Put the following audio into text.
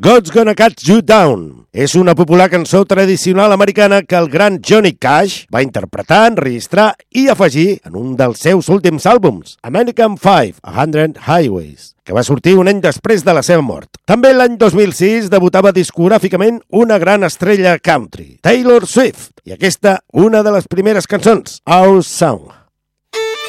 God's Gonna Cut You Down. És una popular cançó tradicional americana que el gran Johnny Cash va interpretar, enregistrar i afegir en un dels seus últims àlbums, American 500 Highways, que va sortir un any després de la seva mort. També l'any 2006 debutava discogràficament una gran estrella country, Taylor Swift, i aquesta una de les primeres cançons, Our Song.